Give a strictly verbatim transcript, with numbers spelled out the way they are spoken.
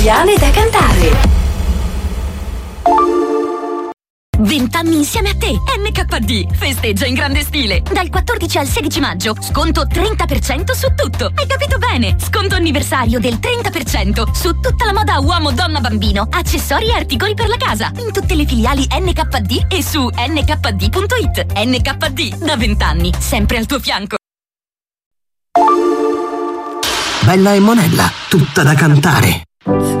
Piane da cantare. Vent'anni insieme a te, N K D festeggia in grande stile. Dal quattordici al sedici maggio, sconto trenta per cento su tutto. Hai capito bene? Sconto anniversario del trenta per cento su tutta la moda uomo, donna, bambino, accessori e articoli per la casa. In tutte le filiali N K D e su N K D punto it. N K D, da vent'anni, sempre al tuo fianco. Bella e Monella, tutta da cantare.